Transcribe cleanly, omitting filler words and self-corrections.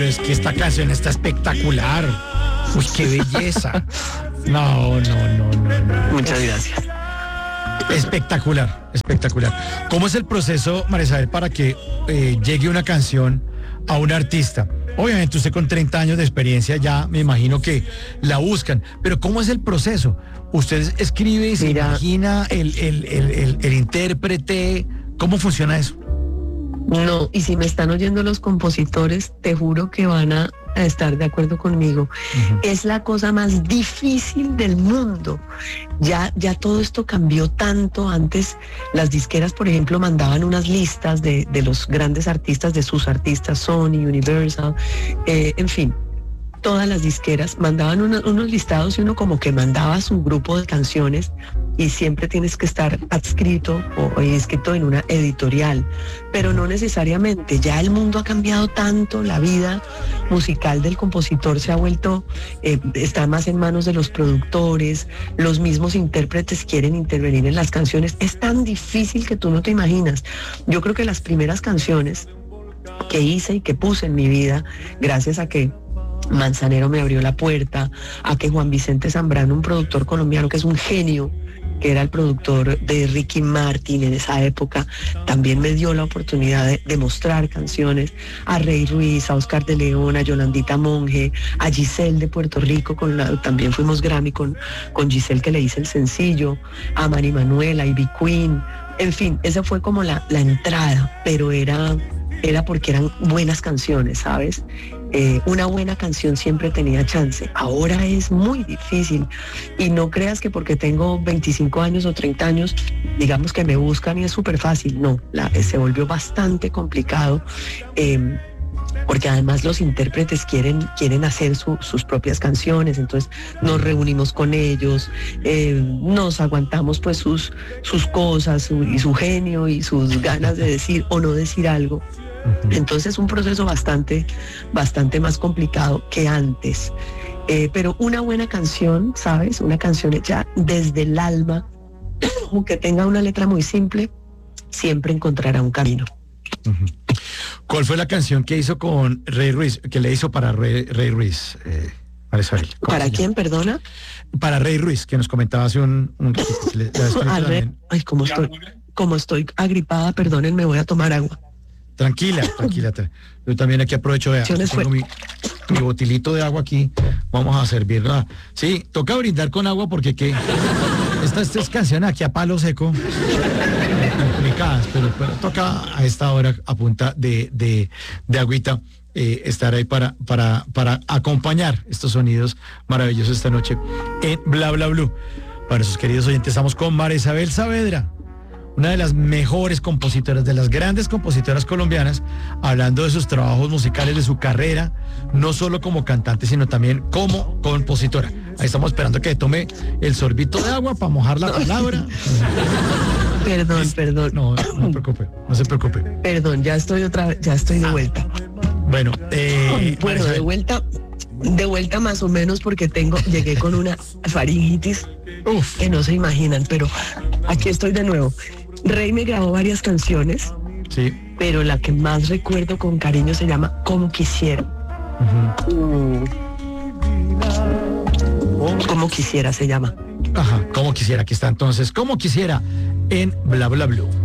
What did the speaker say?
Es que esta canción está espectacular. Uy, qué belleza. No. Muchas gracias. Espectacular, espectacular. ¿Cómo es el proceso, María Isabel, para que llegue una canción a un artista? Obviamente usted con 30 años de experiencia ya me imagino que la buscan, pero ¿cómo es el proceso? ¿Usted escribe y se imagina el intérprete? ¿Cómo funciona eso? No, y si me están oyendo los compositores, te juro que van a estar de acuerdo conmigo. Uh-huh. Es la cosa más difícil del mundo. Ya todo esto cambió tanto. Antes las disqueras, por ejemplo, mandaban unas listas de los grandes artistas, de sus artistas, Sony, Universal, en fin. Todas las disqueras mandaban unos listados y uno como que mandaba su grupo de canciones y siempre tienes que estar adscrito o inscrito en una editorial, pero no necesariamente. Ya el mundo ha cambiado tanto, la vida musical del compositor se ha vuelto, está más en manos de los productores, los mismos intérpretes quieren intervenir en las canciones. Es tan difícil que tú no te imaginas. Yo creo que las primeras canciones que hice y que puse en mi vida, gracias a que Manzanero me abrió la puerta, a que Juan Vicente Zambrano, un productor colombiano que es un genio, que era el productor de Ricky Martin en esa época, también me dio la oportunidad de mostrar canciones, a Rey Ruiz, a Oscar de León, a Yolandita Monge, a Giselle de Puerto Rico, también fuimos Grammy con Giselle, que le hice el sencillo, a Mari Manuela, a Ivy Queen, en fin, esa fue como la entrada, pero era porque eran buenas canciones, ¿sabes? Una buena canción siempre tenía chance. Ahora es muy difícil. Y no creas que porque tengo 25 años o 30 años, digamos que me buscan y es súper fácil. No, se volvió bastante complicado. Porque además los intérpretes quieren hacer sus propias canciones, entonces nos reunimos con ellos, nos aguantamos pues sus cosas y su genio y sus ganas de decir o no decir algo. Entonces es un proceso bastante más complicado que antes. Pero una buena canción, ¿sabes? Una canción hecha desde el alma, aunque tenga una letra muy simple, siempre encontrará un camino. Uh-huh. ¿Cuál fue la canción que hizo con Rey Ruiz, que le hizo para Rey Ruiz? ¿Para quién, perdona? Para Rey Ruiz, que nos comentaba hace un Ay, como estoy agripada, perdónenme, voy a tomar agua. Tranquila. Yo también aquí aprovecho, tengo mi botilito de agua aquí, vamos a servirla. Sí, toca brindar con agua porque esta es canción aquí a palo seco, complicadas, pero toca a esta hora a punta de agüita estar ahí para acompañar estos sonidos maravillosos esta noche en Bla Bla Blue. Para sus queridos oyentes, estamos con María Isabel Saavedra, una de las mejores compositoras, de las grandes compositoras colombianas, hablando de sus trabajos musicales, de su carrera, no solo como cantante, sino también como compositora. Ahí estamos esperando que tome el sorbito de agua para mojar la palabra. Perdón. No se preocupe. Perdón, ya estoy de vuelta. Bueno, de vuelta más o menos porque llegué con una faringitis que no se imaginan, pero aquí estoy de nuevo. Rey me grabó varias canciones, sí, pero la que más recuerdo con cariño se llama Como Quisiera. Uh-huh. Como Quisiera se llama. Ajá, Como Quisiera, aquí está entonces, Como Quisiera en Bla Bla Blue.